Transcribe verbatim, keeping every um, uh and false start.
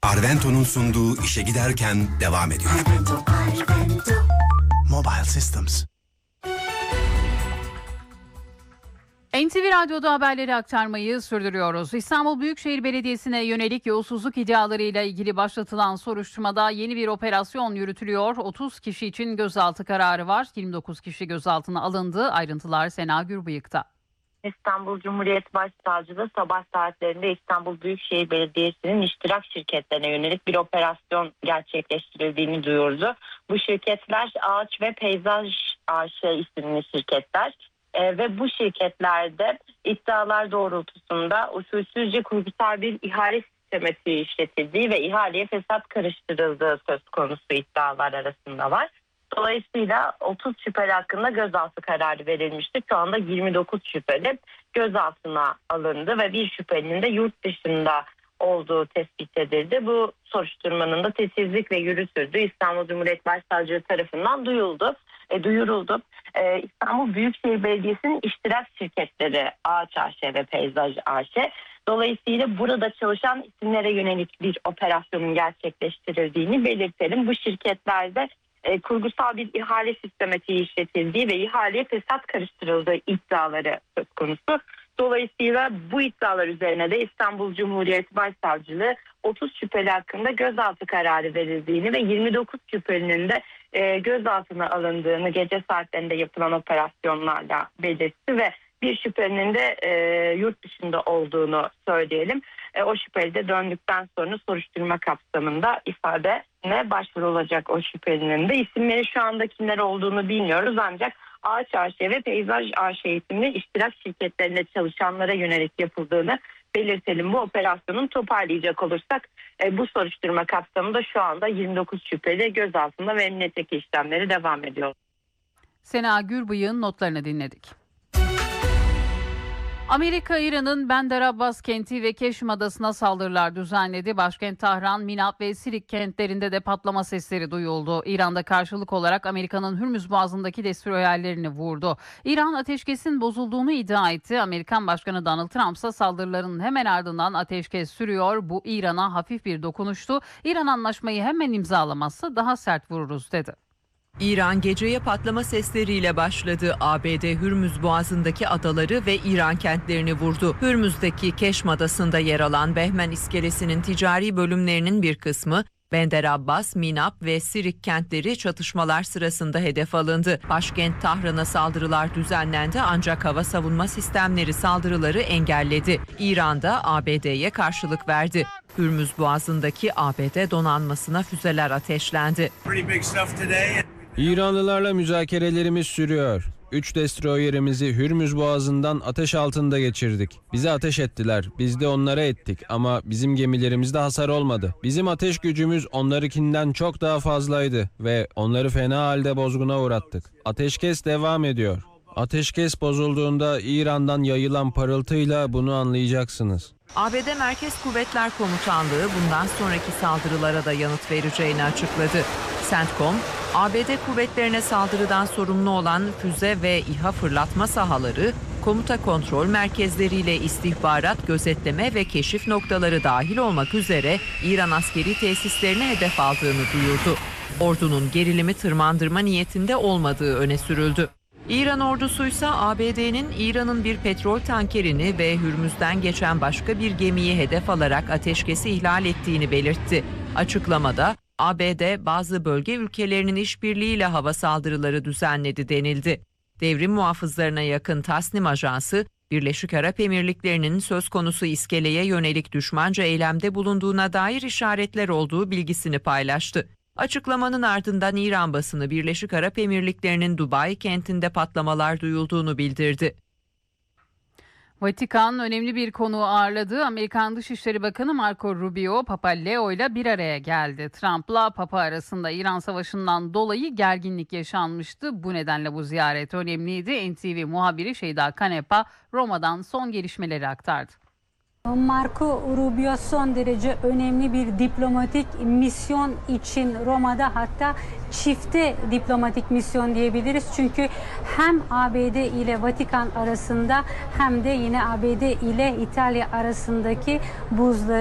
Arvento'nun sunduğu İşe Giderken devam ediyor. Arvento, Arvento. Mobile Systems. N T V Radyo'da haberleri aktarmayı sürdürüyoruz. İstanbul Büyükşehir Belediyesi'ne yönelik yolsuzluk iddialarıyla ilgili başlatılan soruşturmada yeni bir operasyon yürütülüyor. otuz kişi için gözaltı kararı var. yirmi dokuz kişi gözaltına alındı. Ayrıntılar Sena Gürbıyık'ta. İstanbul Cumhuriyet Başsavcılığı sabah saatlerinde İstanbul Büyükşehir Belediyesi'nin iştirak şirketlerine yönelik bir operasyon gerçekleştirildiğini duyurdu. Bu şirketler Ağaç ve Peyzaj A Ş isimli şirketler ee, ve bu şirketlerde iddialar doğrultusunda usulsüzce kurgusal bir ihale sistematiği işletildiği ve ihaleye fesat karıştırıldığı söz konusu iddialar arasında var. Dolayısıyla otuz şüpheli hakkında gözaltı kararı verilmişti. Şu anda yirmi dokuz şüpheli gözaltına alındı ve bir şüphelinin de yurt dışında olduğu tespit edildi. Bu soruşturmanın da titizlikle yürütüldüğü İstanbul Cumhuriyet Başsavcılığı tarafından duyuldu, e, duyuruldu. E, İstanbul Büyükşehir Belediyesi'nin iştirak şirketleri Ağaç A Ş ve Peyzaj A Ş. Dolayısıyla burada çalışan isimlere yönelik bir operasyonun gerçekleştirildiğini belirtelim. Bu şirketlerde E, kurgusal bir ihale sistematiği işletildiği ve ihaleye fesat karıştırıldığı iddiaları söz konusu. Dolayısıyla bu iddialar üzerine de İstanbul Cumhuriyet Başsavcılığı otuz şüpheli hakkında gözaltı kararı verildiğini ve yirmi dokuz şüphelinin de e, gözaltına alındığını gece saatlerinde yapılan operasyonlarla belirtti ve bir şüphelinin de e, yurt dışında olduğunu söyleyelim. E, o şüpheli de döndükten sonra soruşturma kapsamında ifadene başvurulacak o şüphelinin de. İsimleri şu anda kimler olduğunu bilmiyoruz ancak Ağaç A Ş ve Peyzaj A Ş isimli iştirak şirketlerinde çalışanlara yönelik yapıldığını belirtelim. Bu operasyonun toparlayacak olursak e, bu soruşturma kapsamında şu anda yirmi dokuz şüpheli gözaltında ve emniyetteki işlemleri devam ediyor. Sena Gürbıyık'ın notlarını dinledik. Amerika, İran'ın Bandar Abbas kenti ve Keşm Adası'na saldırılar düzenledi. Başkent Tahran, Minab ve Sirik kentlerinde de patlama sesleri duyuldu. İran'da karşılık olarak Amerika'nın Hürmüz Boğazı'ndaki destroyerlerini vurdu. İran ateşkesin bozulduğunu iddia etti. Amerikan Başkanı Donald Trump ise saldırıların hemen ardından ateşkes sürüyor. Bu İran'a hafif bir dokunuştu. İran anlaşmayı hemen imzalamazsa daha sert vururuz dedi. İran geceye patlama sesleriyle başladı. A B D Hürmüz Boğazı'ndaki adaları ve İran kentlerini vurdu. Hürmüz'deki Keşm Adası'nda yer alan Behmen iskelesinin ticari bölümlerinin bir kısmı, Bandar Abbas, Minab ve Sirik kentleri çatışmalar sırasında hedef alındı. Başkent Tahran'a saldırılar düzenlendi ancak hava savunma sistemleri saldırıları engelledi. İran da A B D'ye karşılık verdi. Hürmüz Boğazı'ndaki A B D donanmasına füzeler ateşlendi. İranlılarla müzakerelerimiz sürüyor. Üç destroyerimizi Hürmüz Boğazı'ndan ateş altında geçirdik. Bize ateş ettiler, biz de onlara ettik ama bizim gemilerimizde hasar olmadı. Bizim ateş gücümüz onlarınkinden çok daha fazlaydı ve onları fena halde bozguna uğrattık. Ateşkes devam ediyor. Ateşkes bozulduğunda İran'dan yayılan parıltıyla bunu anlayacaksınız. A B D Merkez Kuvvetler Komutanlığı bundan sonraki saldırılara da yanıt vereceğini açıkladı. CENTCOM, A B D kuvvetlerine saldırıdan sorumlu olan füze ve İHA fırlatma sahaları, komuta kontrol merkezleriyle istihbarat, gözetleme ve keşif noktaları dahil olmak üzere İran askeri tesislerine hedef aldığını duyurdu. Ordunun gerilimi tırmandırma niyetinde olmadığı öne sürüldü. İran ordusuysa A B D'nin İran'ın bir petrol tankerini ve Hürmüz'den geçen başka bir gemiyi hedef alarak ateşkesi ihlal ettiğini belirtti. Açıklamada A B D bazı bölge ülkelerinin işbirliğiyle hava saldırıları düzenledi denildi. Devrim muhafızlarına yakın Tasnim Ajansı, Birleşik Arap Emirlikleri'nin söz konusu iskeleye yönelik düşmanca eylemde bulunduğuna dair işaretler olduğu bilgisini paylaştı. Açıklamanın ardından İran basını Birleşik Arap Emirlikleri'nin Dubai kentinde patlamalar duyulduğunu bildirdi. Vatikan önemli bir konuğu ağırladı. Amerikan Dışişleri Bakanı Marco Rubio, Papa Leo ile bir araya geldi. Trump'la Papa arasında İran Savaşı'ndan dolayı gerginlik yaşanmıştı. Bu nedenle bu ziyaret önemliydi. N T V muhabiri Şeyda Kanepa Roma'dan son gelişmeleri aktardı. Marco Rubio son derece önemli bir diplomatik misyon için Roma'da, hatta çifte diplomatik misyon diyebiliriz. Çünkü hem A B D ile Vatikan arasında hem de yine A B D ile İtalya arasındaki buzları